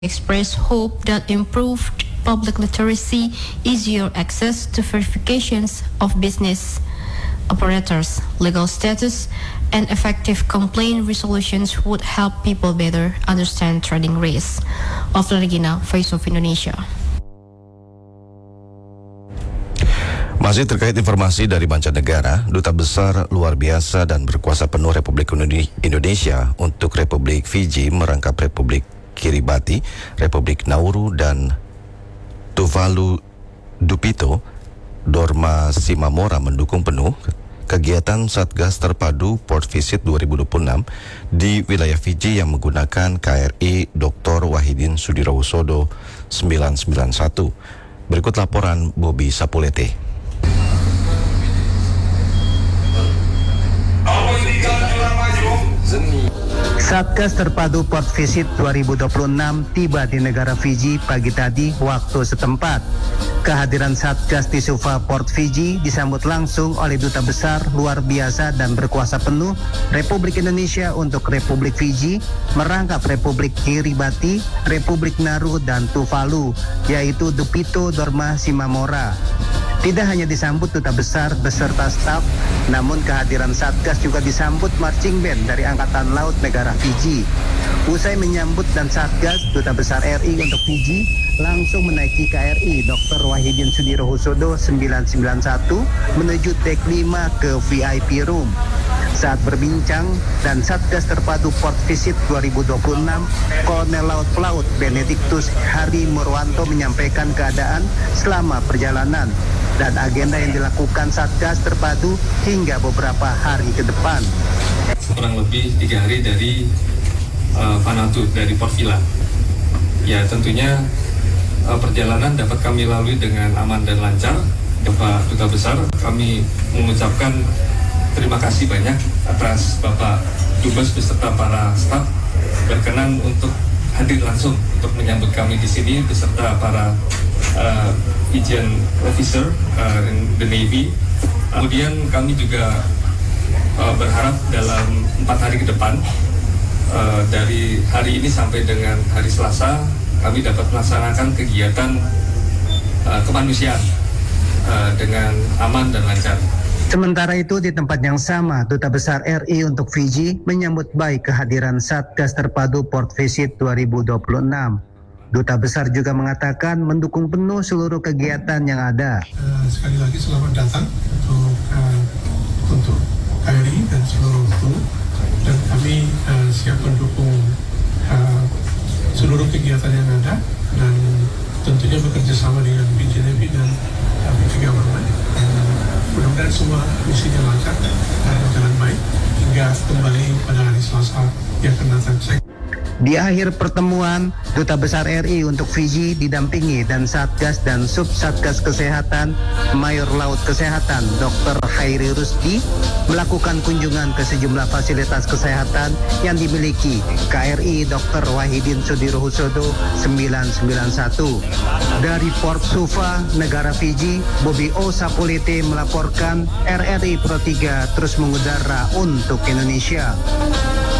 expressed hope that improved public literacy, easier access to verifications of business operators, legal status, and effective complaint resolutions would help people better understand trading risks. Of Regina, Voice of Indonesia. Masih terkait informasi dari mancanegara, Duta Besar Luar Biasa dan Berkuasa Penuh Republik Indonesia untuk Republik Fiji merangkap Republik Kiribati, Republik Nauru, dan Tuvalu Dupito, Dorma Simamora mendukung penuh kegiatan Satgas Terpadu Port Visit 2026 di wilayah Fiji yang menggunakan KRI Dr. Wahidin Sudirohusodo 991. Berikut laporan Bobby Sapulete. Satgas Terpadu Port Visit 2026 tiba di negara Fiji pagi tadi waktu setempat. Kehadiran Satgas di Suva Port Fiji disambut langsung oleh Duta Besar Luar Biasa dan Berkuasa Penuh Republik Indonesia untuk Republik Fiji merangkap Republik Kiribati, Republik Nauru, dan Tuvalu, yaitu Dupito Dorma Simamora. Tidak hanya disambut Duta Besar beserta staf, namun kehadiran Satgas juga disambut marching band dari Angkatan Laut negara Fiji. Usai menyambut dan Satgas, Duta Besar RI untuk Fiji langsung menaiki KRI Dr. Wahidin Sudirohusodo 991 menuju dek 5 ke VIP Room. Saat berbincang dan Satgas Terpadu Port Visit 2026, Kolonel Laut Pelaut Benedictus Hari Murwanto menyampaikan keadaan selama perjalanan dan agenda yang dilakukan Satgas Terpadu hingga beberapa hari ke depan. Kurang lebih 3 hari dari Vanuatu, dari Port Vila. Ya, tentunya perjalanan dapat kami lalui dengan aman dan lancar. Bapak Duta Besar, kami mengucapkan terima kasih banyak atas Bapak Dubes beserta para staf berkenan untuk hadir langsung untuk menyambut kami di sini beserta para Ijen Officer in the Navy. Kemudian kami juga berharap dalam 4 hari ke depan, dari hari ini sampai dengan hari Selasa, kami dapat melaksanakan kegiatan kemanusiaan dengan aman dan lancar. Sementara itu di tempat yang sama, Duta Besar RI untuk Fiji menyambut baik kehadiran Satgas Terpadu Port Visit 2026. Duta Besar juga mengatakan mendukung penuh seluruh kegiatan yang ada. Sekali lagi selamat datang untuk KRI dan seluruh kru, dan kami siap mendukung seluruh kegiatan yang ada dan tentunya bekerja sama dengan Fiji Navy dan Fiji Government. Mudah-mudahan semua misinya lancar dan berjalan baik hingga kembali pada hari Selasa yang akan datang. Di akhir pertemuan, Duta Besar RI untuk Fiji didampingi dan Satgas dan Sub Satgas Kesehatan Mayor Laut Kesehatan Dr. Khairi Rusdi melakukan kunjungan ke sejumlah fasilitas kesehatan yang dimiliki KRI Dr. Wahidin Sudirohusodo 991. Dari Port Suva, negara Fiji, Bobby O. Sapulete melaporkan RRI Pro 3 terus mengudara untuk Indonesia.